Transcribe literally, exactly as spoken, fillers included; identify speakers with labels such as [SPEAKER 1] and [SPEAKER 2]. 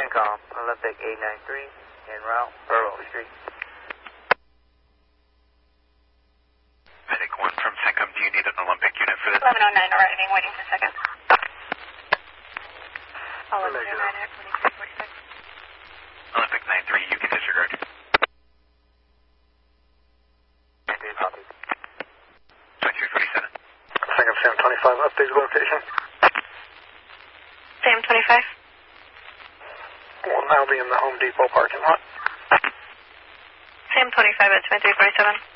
[SPEAKER 1] CENTCOM, Olympic eight nine three, en route, Burlow Street.
[SPEAKER 2] Medic one from CENTCOM, do you need an Olympic unit for this?
[SPEAKER 3] eleven oh nine, arriving, waiting for a second.
[SPEAKER 1] Olympic
[SPEAKER 3] eleven oh nine, twenty-three forty-six.
[SPEAKER 2] Olympic nine three, you can disregard.
[SPEAKER 1] Copy.
[SPEAKER 2] twenty-three forty-seven.
[SPEAKER 4] CENTCOM Sam twenty-five, update location.
[SPEAKER 3] Sam twenty-five.
[SPEAKER 4] Will now be in the Home Depot parking lot.
[SPEAKER 3] Sam twenty-five at twenty-three forty-seven.